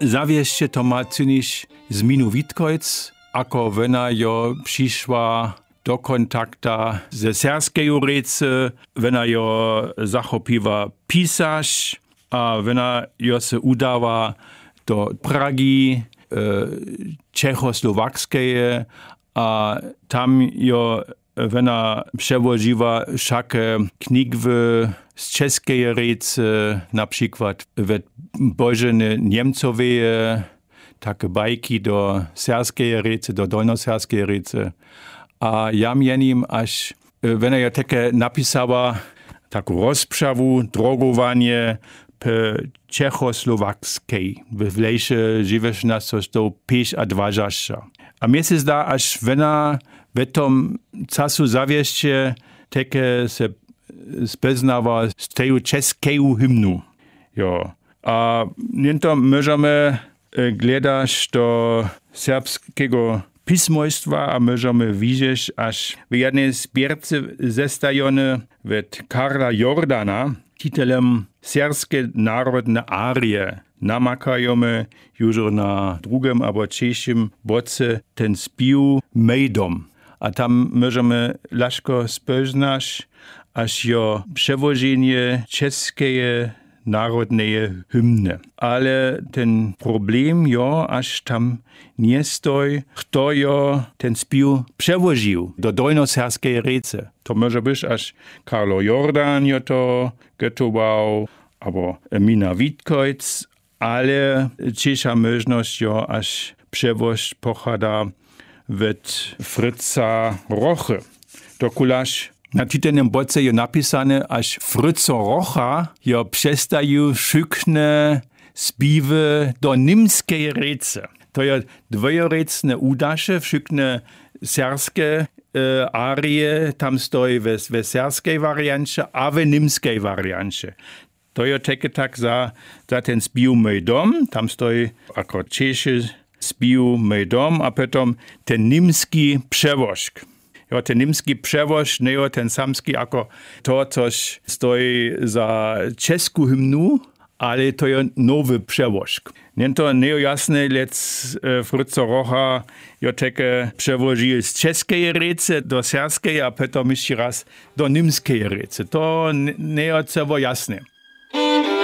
zawieście to ma cyniś zminu Witkojc, ako wena jo przyszła do kontakta ze serskeju rece, wena jo zachopiwa pisarz, a wena jo se udawa do Pragi, Czechoslowakskeje, a tam jo wena przewoziła wszakie knigwy z czeskiej rece, na przykład w Bożeny Niemcowie, takie bajki do serskiej rece, do dolnoserskiej rece. A ja mienim, aż wena ja takie napisała taką rozprawu, drogowanie po czechosłowackiej. W lejsze żywiesz nas, co to 5 a 20. A mnie się zda, aż wena w tym czasu zawieście takie se speznawa z tej czeskiego hymnu. Jo. A nie to możemy gledać do serbskiego pismojstwa, a możemy widzieć, aż w jednej zbierce zestajone od Karla Jordana titelem Serskie narodne arie namakajemy już na drugim albo trzecim boce ten spił Mejdom. A tam możemy laszko spoznać, aż jo przewożenie czeskie narodnej hymny. Ale ten problem jo, aż tam nie stoi, kto jo ten spił przewoził do dolnoserskiej rece. To może być, aż Karlo Jordan jo to gotował, albo Emina Witkojc, ale ciesza możliwość jo, aż przewoź pochada od Fritza Roche. To kulasz na titelnym boce je napisane, aż Fritzo Rocha jo przestają szykne spiwy do niemskiej rece. To je dwojorecne udasze, wszykne serskie arie, tam stoi w serskiej wariancie, a w niemskiej wariancie. To je takie tak za ten spił Mój dom, tam stoi jako czeszy spił Mój dom, a potem ten niemski przewożk. Jo, ten niemski przewoz, nie ten samski, jako to, coś stoi za czeską hymnu, ale to jest nowy przewoz. Nie to nie jasne, lec Fritzo Rocha jo takie przewozi z czeskiej rece do serskiej, a potem jeszcze raz do niemskiej rece. To nie jest jasne.